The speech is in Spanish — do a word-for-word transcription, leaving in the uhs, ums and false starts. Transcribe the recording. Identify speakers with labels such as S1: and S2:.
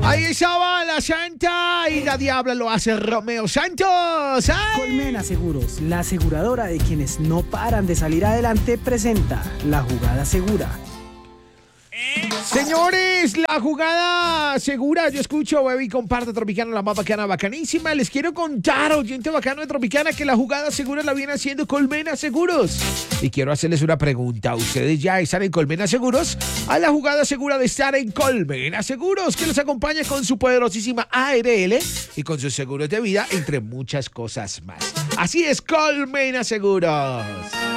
S1: Ahí estaba la Santa y la Diabla, lo hace Romeo Santos. ¡Ay!
S2: Colmena Seguros, la aseguradora de quienes no paran de salir adelante, presenta La Jugada Segura.
S1: Señores, la jugada segura. Yo escucho, baby, comparto Tropicana, la más bacana, bacanísima. Les quiero contar, oyente bacano de Tropicana, que la jugada segura la viene haciendo Colmena Seguros. Y quiero hacerles una pregunta. ¿Ustedes ya están en Colmena Seguros? A la jugada segura de estar en Colmena Seguros, que los acompaña con su poderosísima A R L y con sus seguros de vida, entre muchas cosas más. Así es, Colmena Seguros.